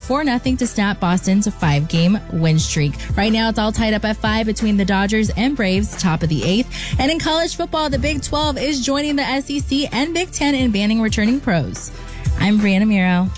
4-0 to snap Boston's 5-game win streak. Right now, it's all tied up at 5 between the Dodgers and Braves, top of the 8th. And in college football, the Big 12 is joining the SEC and Big 10 in banning returning pros. I'm Brianna Miro.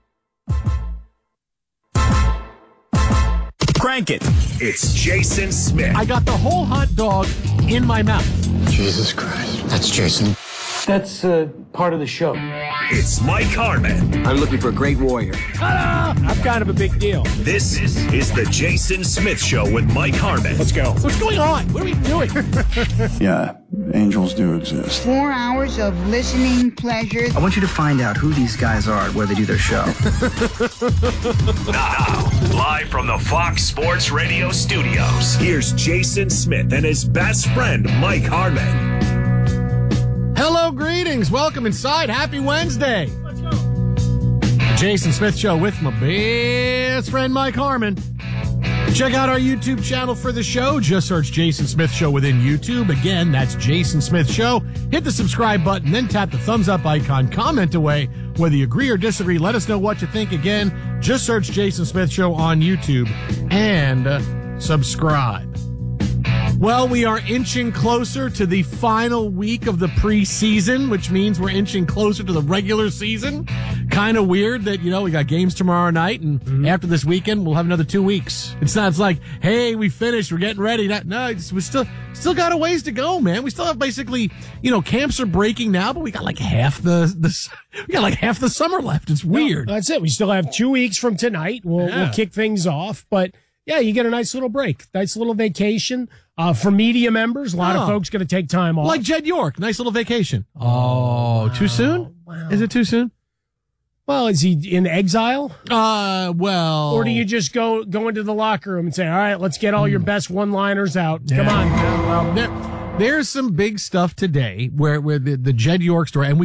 Crank it. It's Jason Smith. I got the whole hot dog in my mouth. Jesus Christ. That's Jason. That's part of the show. It's Mike Harmon. I'm looking for a great warrior. I'm kind of a big deal. This is the Jason Smith Show with Mike Harmon. Let's go. What's going on? What are we doing? Yeah, angels do exist. 4 hours of listening pleasure. I want you to find out who these guys are where they do their show. Now, live from the Fox Sports Radio studios, here's Jason Smith and his best friend, Mike Harmon. Hello, greetings. Welcome inside. Happy Wednesday. Let's go. The Jason Smith Show with my best friend, Mike Harmon. Check out our YouTube channel for the show. Just search Jason Smith Show within YouTube. Again, that's Jason Smith Show. Hit the subscribe button, then tap the thumbs up icon. Comment away. Whether you agree or disagree, let us know what you think. Again, just search Jason Smith Show on YouTube and subscribe. Well, we are inching closer to the final week of the preseason, which means we're inching closer to the regular season. Kind of weird that, we got games tomorrow night, and after this weekend, we'll have another 2 weeks. It's like, hey, we finished, we're getting ready. No, we still got a ways to go, man. We still have basically, camps are breaking now, but we got like half the summer left. It's weird. No, that's it. We still have 2 weeks from tonight. We'll kick things off, but yeah, you get a nice little break, nice little vacation. For media members, a lot of folks going to take time off. Like Jed York, nice little vacation. Oh, wow. Too soon? Wow. Is it too soon? Well, is he in exile? Well. Or do you just go into the locker room and say, all right, let's get all your best one-liners out. Yeah. Come on. Well, there's some big stuff today where the Jed York story, and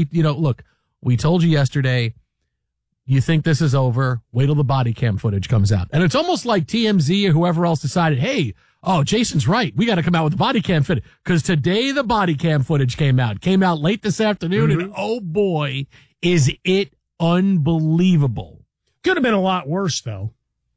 we told you yesterday, you think this is over, wait till the body cam footage comes out. And it's almost like TMZ or whoever else decided, hey, Jason's right. We got to come out with the body cam footage. Because today the body cam footage came out. Came out late this afternoon, and oh boy, is it unbelievable. Could have been a lot worse, though.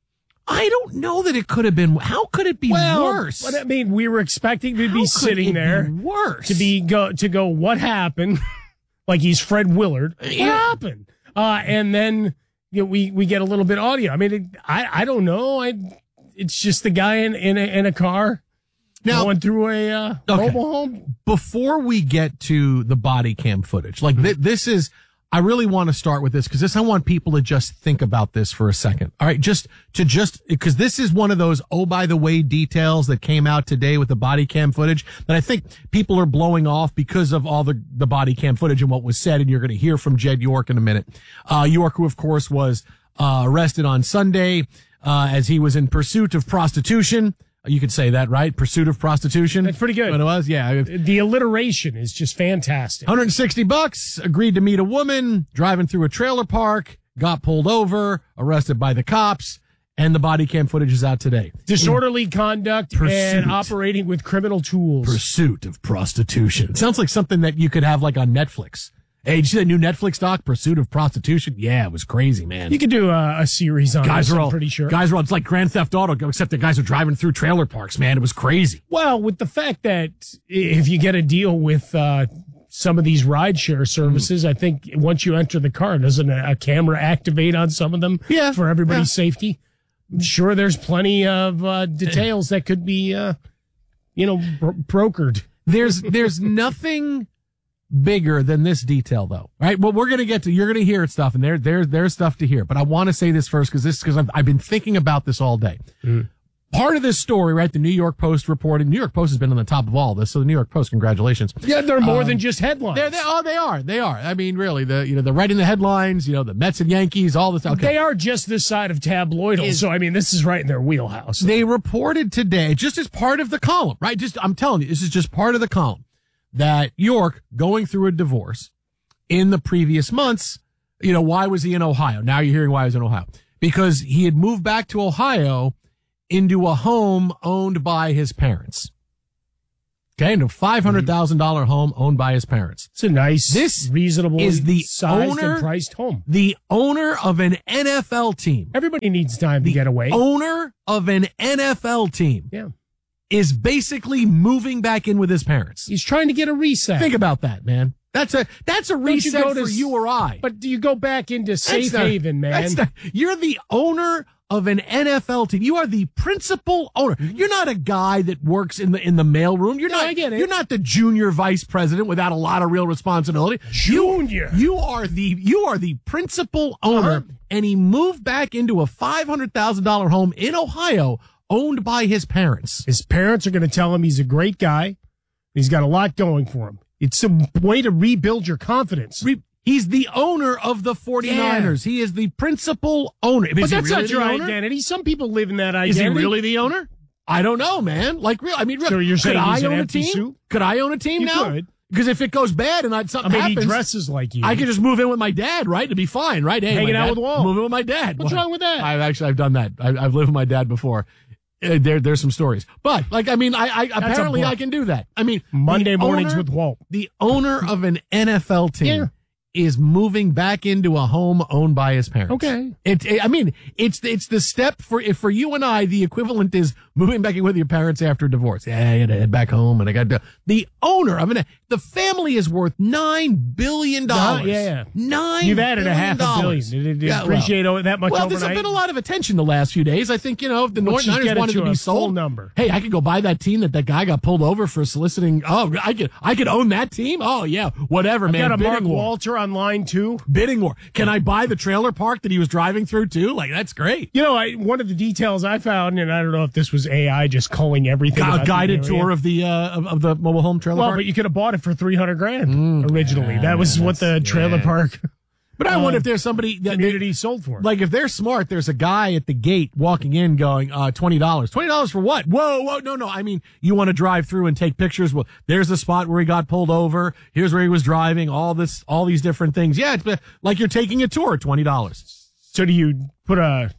I don't know that it could have been. How could it be worse? But I mean, we were expecting to be sitting there. Worse. To go, what happened? Like he's Fred Willard. What happened? And then we get a little bit of audio. I mean, I don't know. It's just the guy in a car now, going through a mobile home. Before we get to the body cam footage, this is, I really want to start with this because I want people to just think about this for a second. All right, because this is one of those, by the way, details that came out today with the body cam footage that I think people are blowing off because of all the body cam footage and what was said. And you're going to hear from Jed York in a minute. York, who of course was arrested on Sunday, as he was in pursuit of prostitution. You could say that, right? Pursuit of prostitution. That's pretty good. What it was, yeah. The alliteration is just fantastic. $160, agreed to meet a woman, driving through a trailer park, got pulled over, arrested by the cops, and the body cam footage is out today. Disorderly conduct and operating with criminal tools. Pursuit of prostitution. It sounds like something that you could have like on Netflix. Hey, did you see that new Netflix doc, Pursuit of Prostitution? Yeah, it was crazy, man. You could do a series on this, I'm pretty sure. It's like Grand Theft Auto, except the guys are driving through trailer parks, man. It was crazy. Well, with the fact that if you get a deal with some of these rideshare services, I think once you enter the car, doesn't a camera activate on some of them for everybody's safety? I'm sure there's plenty of details that could be, brokered. There's nothing bigger than this detail, though. Right? Well, we're going to get to, you're going to hear stuff, and there's stuff to hear. But I want to say this first because I've been thinking about this all day. Part of this story, right? The New York Post reported. New York Post has been on the top of all this, so the New York Post, congratulations. Yeah, they're more than just headlines. They are. I mean, really, they're writing the headlines. The Mets and Yankees, all this. Okay. They are just this side of tabloidal. So I mean, this is right in their wheelhouse. They reported today, just as part of the column, right? I'm telling you, this is just part of the column, that York going through a divorce in the previous months. Why was he in Ohio? Now you're hearing why he was in Ohio, because he had moved back to Ohio into a home owned by his parents. Okay, and a $500,000 home owned by his parents. It's a nice, reasonable, is the sized owner, and priced home. The owner of an NFL team. Everybody needs time to get away. Owner of an NFL team. Yeah. Is basically moving back in with his parents. He's trying to get a reset. Think about that, man. That's a reset for you or I. But do you go back into safe haven, man? You're the owner of an NFL team. You are the principal owner. You're not a guy that works in the mailroom. I get it. You're not the junior vice president without a lot of real responsibility. Junior. You are the principal owner, and he moved back into a $500,000 home in Ohio owned by his parents. His parents are going to tell him he's a great guy. He's got a lot going for him. It's a way to rebuild your confidence. He's the owner of the 49ers. Yeah. He is the principal owner. But that's not your identity. Some people live in that identity. Is he really the owner? I don't know, man. So you're saying he's an empty team? suit? Could I own a team now? Could. Because if it goes bad and something happens, he dresses like you. I could just move in with my dad, right? To be fine, right? Hey, hanging out with Walt. Move in with my dad. What's wrong with that? I've done that. I've lived with my dad before. There's some stories, but I apparently I can do that. Monday mornings with Walt. The owner of an NFL team is moving back into a home owned by his parents. Okay. It's the step for you and I. The equivalent is moving back in with your parents after a divorce. Yeah, I got to head back home, and I got to. The owner of the family is worth $9 billion. Yeah. You've added a $500 million. Did it appreciate that much overnight? There's been a lot of attention the last few days. I think, if the Niners wanted to be sold, number. Hey, I could go buy that team that guy got pulled over for soliciting. Oh, I could own that team. Oh yeah, whatever, man. Got a Mark Walter on line 2. Bidding war. Can I buy the trailer park that he was driving through too? That's great. One of the details I found, and I don't know if this was AI just calling everything. A guided tour of the mobile home trailer park. But you could have bought it for $300,000 originally. That was what the trailer park. But I wonder if there's somebody that community sold for. Like if they're smart, there's a guy at the gate walking in going, $20. $20 for what? Whoa, no. You want to drive through and take pictures? Well, there's the spot where he got pulled over. Here's where he was driving. All these different things. Yeah, it's like you're taking a tour. $20. So do you put a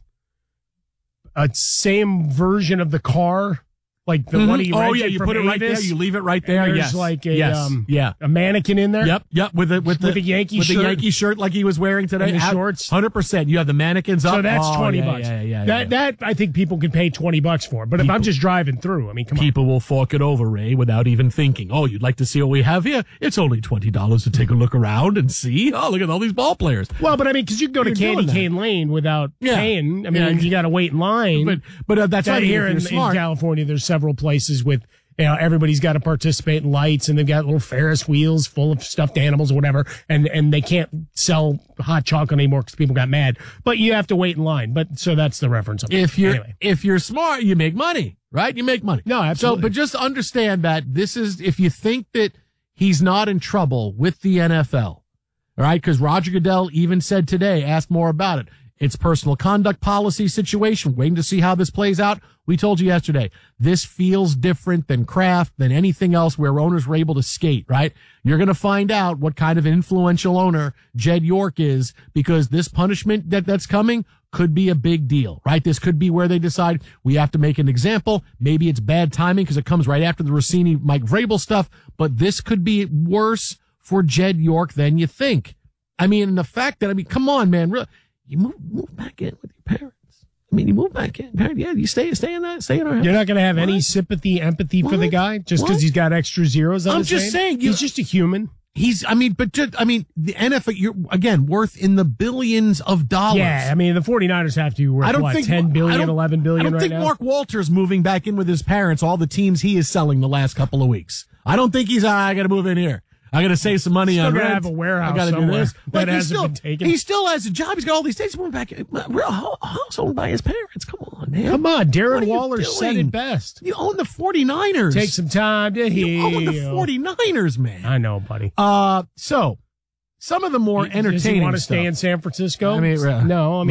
same version of the car? Like the one he rented you from put it right Avis? there. You leave it right there. And there's a mannequin in there. Yep. With the Yankee shirt. The Yankee shirt like he was wearing today. And the shorts. 100%. You have the mannequins up. So that's $20. Yeah. That I think people could pay $20 for. But if I'm just driving through, come on. People will fork it over, Ray, without even thinking. Oh, you'd like to see what we have here? It's only $20 to take a look around and see. Oh, look at all these ball players. Well, but because you can go to Candy Cane Lane without paying. You got to wait in line. But that's right. Here in California, there's several places with. Everybody's got to participate in lights, and they've got little Ferris wheels full of stuffed animals or whatever, and they can't sell hot chocolate anymore because people got mad. But you have to wait in line. But so that's the reference. If you're smart, you make money, right? You make money. No, absolutely. So, but just understand that this is if you think that he's not in trouble with the NFL, all right? Because Roger Goodell even said today, asked more about it. It's personal conduct policy situation. Waiting to see how this plays out. We told you yesterday, this feels different than Kraft, than anything else where owners were able to skate, right? You're going to find out what kind of influential owner Jed York is because this punishment that's coming could be a big deal, right? This could be where they decide we have to make an example. Maybe it's bad timing because it comes right after the Rossini, Mike Vrabel stuff, but this could be worse for Jed York than you think. And the fact that, come on, man, you move back in with your parents. You move back in. Yeah, you stay in our house. You're not going to have any sympathy, empathy for the guy just because he's got extra zeros on his name? I'm just saying. He's just a human. The NFL, you're, again, worth in the billions of dollars. Yeah, the 49ers have to be worth, $10 billion, $11 billion right now? I don't think Mark Walters moving back in with his parents, all the teams he is selling the last couple of weeks. I don't think he's, I got to move in here. I got to save some money on rent. Have a warehouse I got to do this. That hasn't been taken. He still has a job. He's got all these things. We're back. Real house owned by his parents. Come on, man. Come on. Darren Waller said it best. You own the 49ers. Take some time to heal. You own the 49ers, man. I know, buddy. So some of the more entertaining Does he want to stuff. stay in San Francisco? No.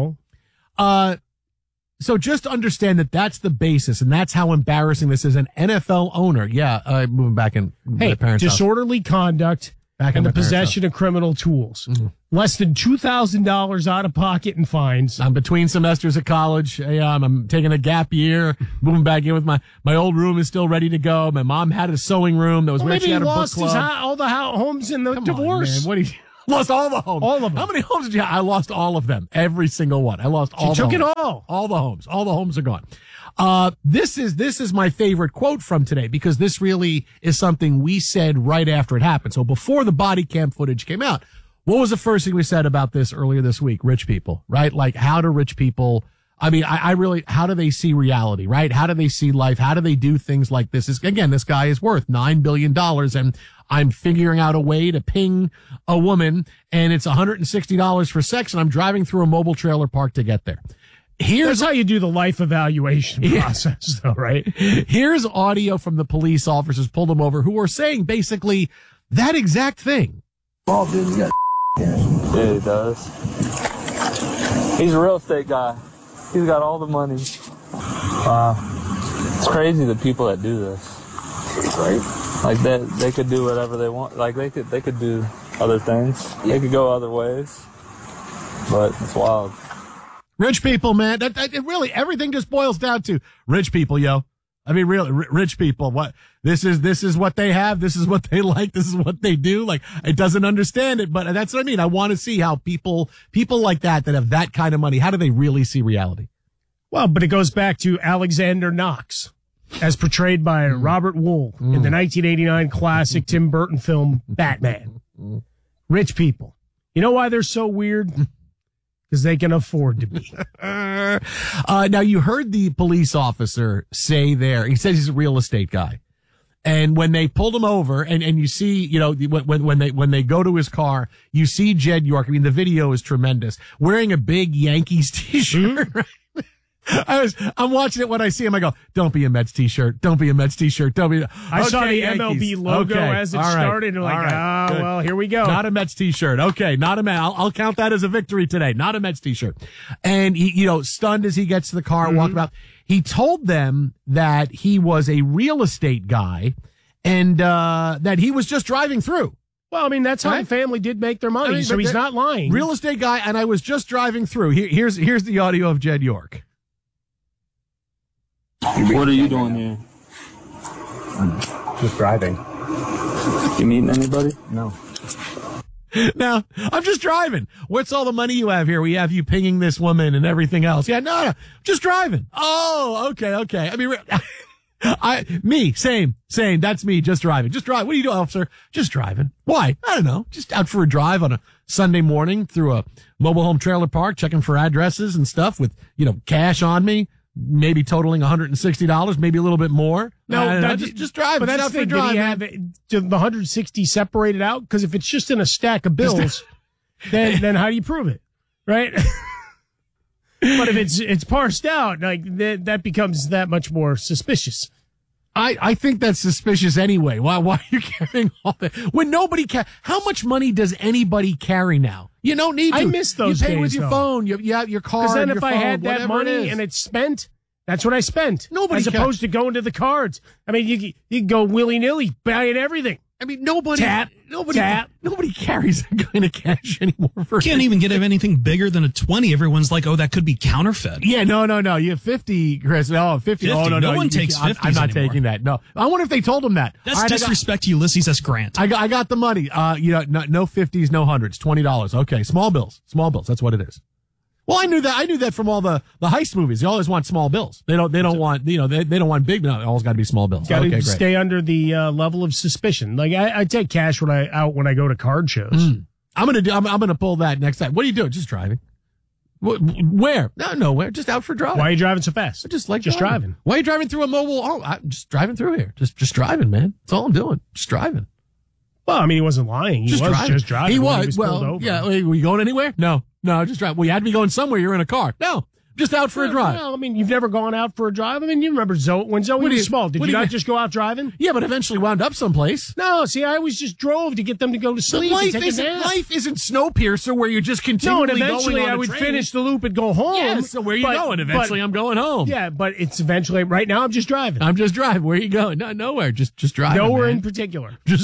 No. So just understand that that's the basis, and that's how embarrassing this is. An NFL owner, moving back in my parents' disorderly house. conduct. Back and in the possession of criminal tools. Mm-hmm. Less than $2,000 out of pocket in fines. I'm between semesters of college. I'm taking a gap year, moving back in with my old room is still ready to go. My mom had a sewing room that was where she had a book club. Maybe he lost all the homes in the divorce. On, man. What do you... Lost all the homes. All of them. How many homes did you have? I lost all of them. Every single one. I lost all the homes. She took it all. All the homes. All the homes are gone. This is my favorite quote from today because this really is something we said right after it happened. So before the body cam footage came out, what was the first thing we said about this earlier this week? Rich people, right? Like, how do rich people, I mean, I really, how do they see reality, right? How do they see life? How do they do things like this? Again, this guy is worth $9 billion and I'm figuring out a way to ping a woman and it's $160 for sex and I'm driving through a mobile trailer park to get there. That's how you do the life evaluation process, though, right? Here's audio from the police officers pulled him over who are saying basically that exact thing. Oh, dude, you got yeah, he does. He's a real estate guy. He's got all the money. It's crazy the people that do this. Right? Like they could do whatever they want. Like they could do other things. They could go other ways. But it's wild. Rich people, man. It really, everything just boils down to rich people, yo. I mean, really, rich people. What this is what they have. This is what they like. This is what they do. Like, it doesn't understand it, but that's what I mean. I want to see how people like that have that kind of money, how do they really see reality? Well, but it goes back to Alexander Knox, as portrayed by Robert Wool in the 1989 classic Tim Burton film Batman. Rich people. You know why they're so weird? Because they can afford to be. Now, you heard the police officer say there, he says he's a real estate guy. And when they pulled him over and you see, you know, when they go to his car, you see Jed York. I mean, the video is tremendous, wearing a big Yankees t-shirt. Right? I'm watching it when I see him. I go, don't be a Mets t-shirt. Don't be a Mets t-shirt. Don't be. I saw the Yankees. MLB logo as it started. And like, well, here we go. Not a Mets t-shirt. Okay. Not a Mets. I'll count that as a victory today. Not a Mets t-shirt. And he, you know, stunned as he gets to the car, walking about. He told them that he was a real estate guy and, that he was just driving through. Well, I mean, that's how the family did make their money. So he's not lying. Real estate guy. And I was just driving through. Here's the audio of Jed York. What are you doing here? I'm just driving. You meeting anybody? No. Now, I'm just driving. What's all the money you have here? We have you pinging this woman and everything else. Yeah, no, just driving. Oh, okay. I mean, same. That's me, just driving. Just drive. What do you do, officer? Just driving. Why? I don't know. Just out for a drive on a Sunday morning through a mobile home trailer park, checking for addresses and stuff with, you know, cash on me. Maybe totaling $160, maybe a little bit more. No, just drive. But that's the thing. Did he have the 160 separated out? Because if it's just in a stack of bills, then how do you prove it, right? But if it's parsed out, like that becomes that much more suspicious. I think that's suspicious anyway. Why are you carrying all that? When nobody how much money does anybody carry now? You don't need to. I miss those days. You pay days, with your phone. You have your card. Because then your if phone, I had that money and it's spent, that's what I spent. As opposed to going to the cards. I mean, you can go willy-nilly buying everything. I mean, nobody carries that kind of cash anymore. Can't even get anything bigger than a 20. Everyone's like, oh, that could be counterfeit. Yeah, no. You have 50, Chris. Oh, 50. Oh, no. No one takes 50s I'm not anymore. taking that. No. I wonder if they told him that. That's disrespect to Ulysses S. Grant. I got the money. No 50s, no hundreds. $20. Okay. Small bills. That's what it is. Well, I knew that from all the heist movies. They always want small bills. They don't want, they don't want big, no, it always got to be small bills. Got to great. Stay under the level of suspicion. Like I take cash when I go to card shows. I'm gonna pull that next time. What are you doing? Just driving. Where? No, nowhere. Just out for driving. Why are you driving so fast? Just driving. Why are you driving through a mobile? Oh, I'm just driving through here. Just driving, man. That's all I'm doing. Just driving. Well, I mean, he wasn't lying. He was just driving. He was. Well, yeah. Were you going anywhere? No, just drive. Well, you had to be going somewhere. You're in a car. No, just out for a drive. Well, I mean, you've never gone out for a drive. I mean, you remember when Zoe was small. Did you not just go out driving? Yeah, but eventually wound up someplace. No, see, I always just drove to get them to go to sleep. Life isn't Snowpiercer where you're just continually going on a train. No, and eventually I would finish the loop and go home. Yeah, so where are you going? Eventually I'm going home. Yeah, but it's eventually, right now I'm just driving. Where are you going? No, nowhere. Just driving. Nowhere in particular.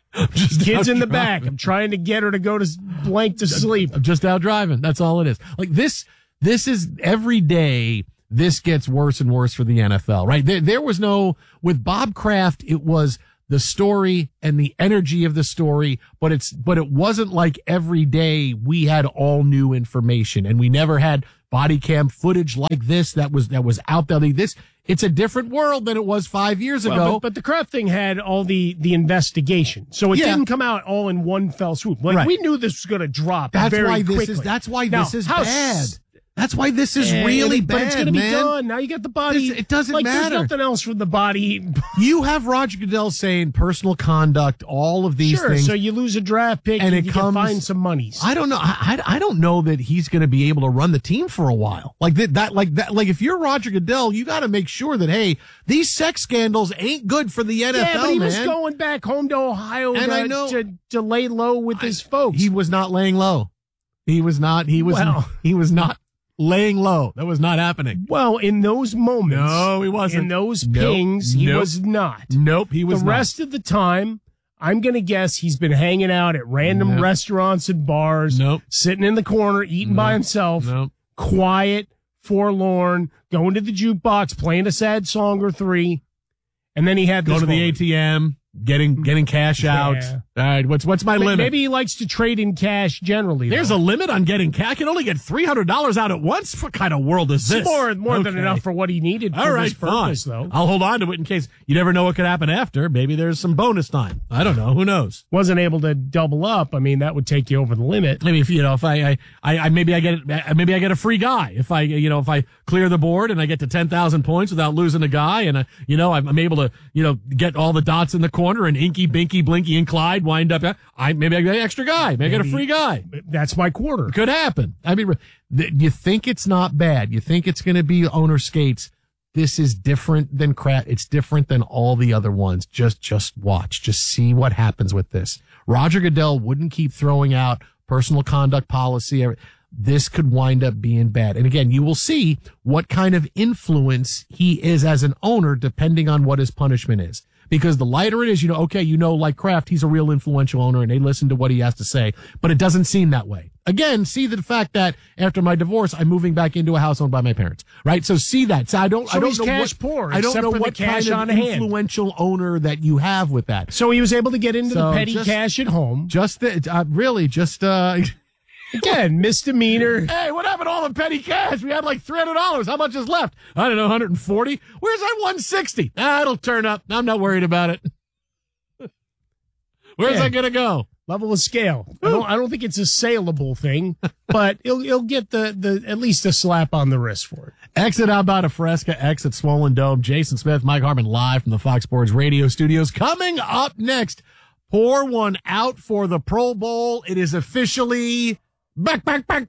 Kids in the back. I'm trying to get her to go to blank to sleep. I'm just out driving. That's all it is. Like this is every day. This gets worse and worse for the NFL, right? There was no, with Bob Kraft, it was the story and the energy of the story, but it wasn't like every day we had all new information and we never had body cam footage like this that was out there. It's a different world than it was 5 years ago. But the Kraft thing had all the investigation. So it didn't come out all in one fell swoop. Like we knew this was going to drop very quickly. That's why this is bad. That's why this is really bad, but it's going to be done. Now you got the body. It doesn't matter. There's nothing else from the body. You have Roger Goodell saying personal conduct, all of these things. So you lose a draft pick and you can find some monies. I don't know. I don't know that he's going to be able to run the team for a while. Like if you're Roger Goodell, you got to make sure that, hey, these sex scandals ain't good for the NFL, yeah, but he man. was going back home to Ohio to lay low with his folks. He was not laying low. He was not laying low. That was not happening. Well, in those moments. No, he wasn't. In those pings, he was not. Nope, he was not. The rest of the time, I'm going to guess he's been hanging out at random restaurants and bars. Nope. Sitting in the corner, eating by himself. Nope. Quiet, forlorn, going to the jukebox, playing a sad song or three. And then he had this Go to the ATM. Getting cash out. Yeah. All right, what's my limit? Maybe he likes to trade in cash generally. There's a limit on getting cash. I can only get $300 out at once. What kind of world is this? More than enough for what he needed for this purpose, though. I'll hold on to it in case you never know what could happen after. Maybe there's some bonus time. I don't know. Who knows? Wasn't able to double up. I mean, that would take you over the limit. I mean, if maybe I get a free guy if I clear the board and I get to 10,000 points without losing a guy, and I'm able to get all the dots in the corner and Inky, Binky, Blinky, and Clyde wind up. Maybe I get an extra guy. Maybe I get a free guy. That's my quarter. Could happen. I mean, you think it's not bad. You think it's going to be owner skates. This is different than crap. It's different than all the other ones. Just watch. Just see what happens with this. Roger Goodell wouldn't keep throwing out personal conduct policy. This could wind up being bad. And again, you will see what kind of influence he is as an owner depending on what his punishment is. Because the lighter it is, like Kraft, he's a real influential owner and they listen to what he has to say. But it doesn't seem that way. Again, see the fact that after my divorce, I'm moving back into a house owned by my parents, right? So see that. So I don't know cash poor. I don't know what cash kind of influential owner that you have with that. So he was able to get into the petty cash at home. Again, misdemeanor. Hey, what happened to all the petty cash? We had like $300. How much is left? I don't know, 140. Where's that 160? It'll turn up. I'm not worried about it. Where's that going to go? Level of scale. I don't think it's a saleable thing, but he'll get the at least a slap on the wrist for it. Exit out by Fresca, exit Swollen Dome. Jason Smith, Mike Harmon live from the Fox Sports Radio studios. Coming up next, pour one out for the Pro Bowl. It is officially back,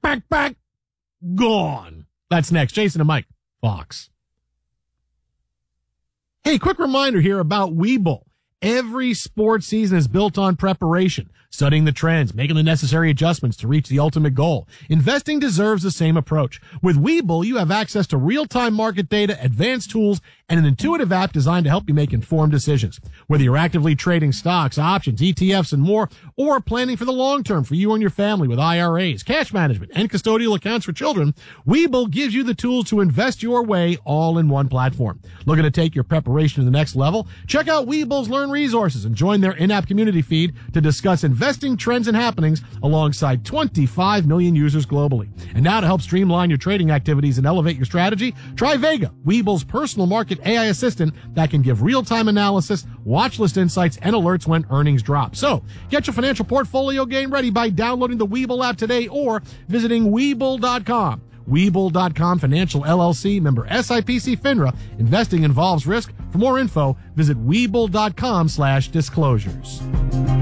gone. That's next. Jason and Mike, Fox. Hey, quick reminder here about Webull. Every sports season is built on preparation, studying the trends, making the necessary adjustments to reach the ultimate goal. Investing deserves the same approach. With Webull, you have access to real-time market data, advanced tools, and an intuitive app designed to help you make informed decisions. Whether you're actively trading stocks, options, ETFs, and more, or planning for the long term for you and your family with IRAs, cash management, and custodial accounts for children, Webull gives you the tools to invest your way all in one platform. Looking to take your preparation to the next level? Check out Webull's Learn Resources and join their in-app community feed to discuss investing trends and happenings alongside 25 million users globally. And now to help streamline your trading activities and elevate your strategy, try Vega, Webull's personal market AI assistant that can give real-time analysis, watch list insights, and alerts when earnings drop. So, get your financial portfolio game ready by downloading the Webull app today or visiting Webull.com. Webull.com Financial LLC, member SIPC FINRA. Investing involves risk. For more info, visit Webull.com/disclosures.